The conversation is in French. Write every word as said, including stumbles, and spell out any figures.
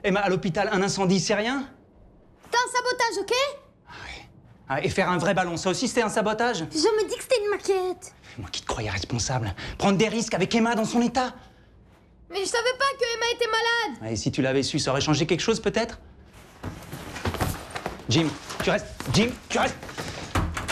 Emma à l'hôpital, un incendie, c'est rien? C'était un sabotage, ok? Ah ouais. Ah, et faire un vrai ballon, ça aussi c'était un sabotage? J'ai jamais dit que c'était une maquette. Moi qui te croyais responsable. Prendre des risques avec Emma dans son état. Mais je savais pas que Emma était malade. Ah, et si tu l'avais su, ça aurait changé quelque chose peut-être? Jim, tu restes. Jim, tu restes.